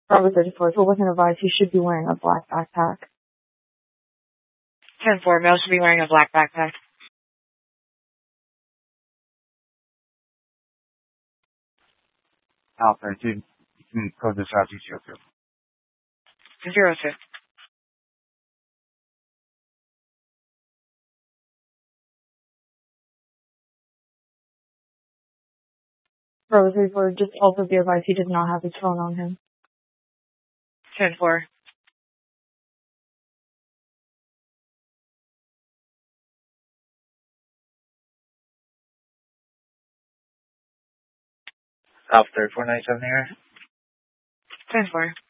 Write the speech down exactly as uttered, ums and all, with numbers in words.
Bravo thirty-four, if it wasn't advised, he should be wearing a black backpack. ten four, male should be wearing a black backpack. Alpha, dude, you can code this out to zero two. Zero two. Bravo thirty-four, just also be advised he did not have his phone on him. ten four. Alpha thirty-four ninety-seven here. ten four.